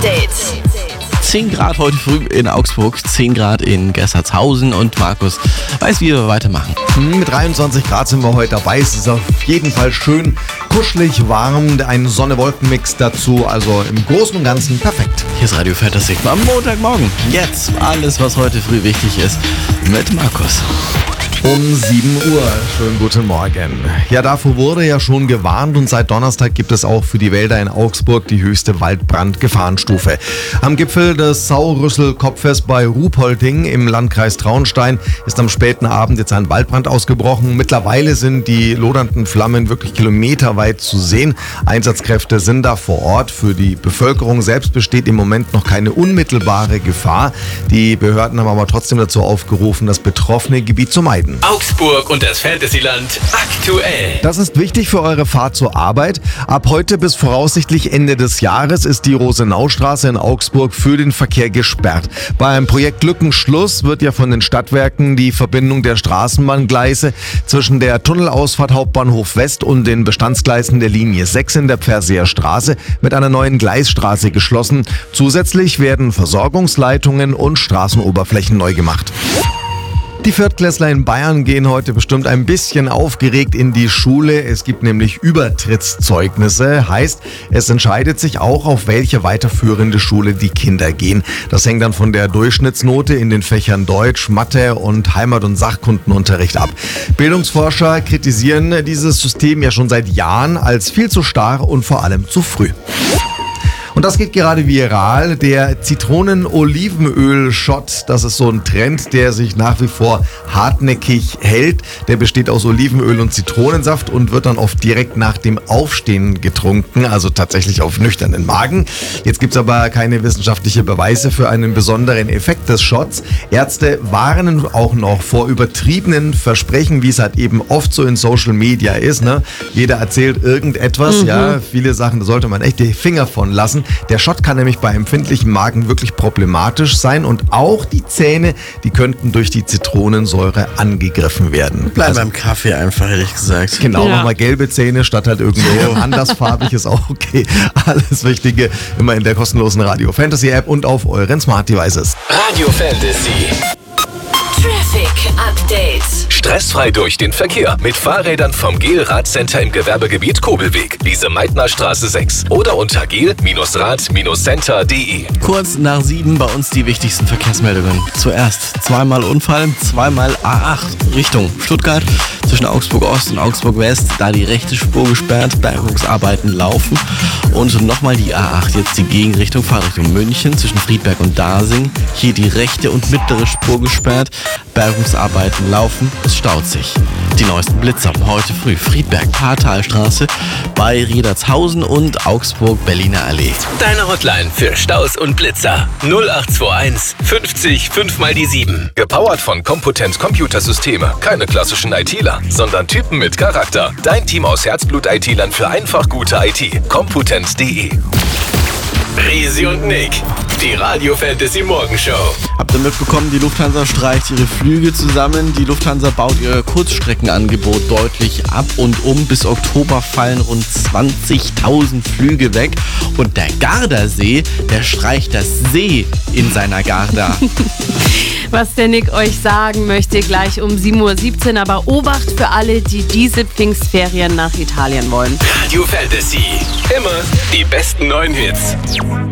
Update. 10 Grad heute früh in Augsburg, 10 Grad in Gersthartshausen und Markus weiß, wie wir weitermachen. Mit 23 Grad sind wir heute dabei. Es ist auf jeden Fall schön kuschelig, warm, ein Sonne-Wolken-Mix dazu. Also im Großen und Ganzen perfekt. Hier ist Radio Fantasy am Montagmorgen. Jetzt alles, was heute früh wichtig ist, mit Markus. Um 7 Uhr. Schönen guten Morgen. Ja, davor wurde ja schon gewarnt und seit Donnerstag gibt es auch für die Wälder in Augsburg die höchste Waldbrandgefahrenstufe. Am Gipfel des Sauerrüssel-Kopfes bei Ruhpolding im Landkreis Traunstein ist am späten Abend jetzt ein Waldbrand ausgebrochen. Mittlerweile sind die lodernden Flammen wirklich kilometerweit zu sehen. Einsatzkräfte sind da vor Ort. Für die Bevölkerung selbst besteht im Moment noch keine unmittelbare Gefahr. Die Behörden haben aber trotzdem dazu aufgerufen, das betroffene Gebiet zu meiden. Augsburg und das Fantasyland aktuell. Das ist wichtig für eure Fahrt zur Arbeit. Ab heute bis voraussichtlich Ende des Jahres ist die Rosenaustraße in Augsburg für den Verkehr gesperrt. Beim Projekt Lückenschluss wird ja von den Stadtwerken die Verbindung der Straßenbahngleise zwischen der Tunnelausfahrt Hauptbahnhof West und den Bestandsgleisen der Linie 6 in der Pferseer Straße mit einer neuen Gleisstraße geschlossen. Zusätzlich werden Versorgungsleitungen und Straßenoberflächen neu gemacht. Die Viertklässler in Bayern gehen heute bestimmt ein bisschen aufgeregt in die Schule. Es gibt nämlich Übertrittszeugnisse. Heißt, es entscheidet sich auch, auf welche weiterführende Schule die Kinder gehen. Das hängt dann von der Durchschnittsnote in den Fächern Deutsch, Mathe und Heimat- und Sachkundenunterricht ab. Bildungsforscher kritisieren dieses System ja schon seit Jahren als viel zu starr und vor allem zu früh. Und das geht gerade viral. Der Zitronen-Olivenöl-Shot, das ist so ein Trend, der sich nach wie vor hartnäckig hält. Der besteht aus Olivenöl und Zitronensaft und wird dann oft direkt nach dem Aufstehen getrunken, also tatsächlich auf nüchternen Magen. Jetzt gibt es aber keine wissenschaftlichen Beweise für einen besonderen Effekt des Shots. Ärzte warnen auch noch vor übertriebenen Versprechen, wie es halt eben oft so in Social Media ist. Ne? Jeder erzählt irgendetwas, ja, viele Sachen, da sollte man echt die Finger von lassen. Der Shot kann nämlich bei empfindlichen Magen wirklich problematisch sein und auch die Zähne, die könnten durch die Zitronensäure angegriffen werden. Bleib beim Kaffee einfach, ehrlich gesagt. Genau, nochmal gelbe Zähne statt halt irgendwie andersfarbig ist auch okay. Alles Wichtige immer in der kostenlosen Radio Fantasy App und auf euren Smart Devices. Radio Fantasy. Traffic Update. Stressfrei durch den Verkehr mit Fahrrädern vom GEL-Radcenter im Gewerbegebiet Kobelweg, Lise-Meitner-Straße 6 oder unter gel-rad-center.de. Kurz nach 7 bei uns die wichtigsten Verkehrsmeldungen. Zuerst zweimal Unfall, zweimal A8 Richtung Stuttgart zwischen Augsburg Ost und Augsburg West, da die rechte Spur gesperrt, Bergungsarbeiten laufen. Und nochmal die A8, jetzt die Gegenrichtung, Fahrrichtung München zwischen Friedberg und Dasing. Hier die rechte und mittlere Spur gesperrt, Bergungsarbeiten laufen, es staut sich. Die neuesten Blitzer heute früh, Friedberg, Paartalstraße bei Riedertshausen und Augsburg-Berliner Allee. Deine Hotline für Staus und Blitzer 0821 50 5 mal die 7. Gepowert von Computent Computersysteme. Keine klassischen ITler, sondern Typen mit Charakter. Dein Team aus Herzblut-ITlern für einfach gute IT. Computent.de. Risi und Nick, die Radio Fantasy Morgenshow. Habt ihr mitbekommen, die Lufthansa streicht ihre Flüge zusammen. Die Lufthansa baut ihr Kurzstreckenangebot deutlich ab und bis Oktober fallen rund 20.000 Flüge weg. Und der Gardasee, der streicht das See in seiner Garda. Was der Nick euch sagen möchte, gleich um 7.17 Uhr. Aber Obacht für alle, die diese Pfingstferien nach Italien wollen. Radio Fantasy, immer die besten neuen Hits.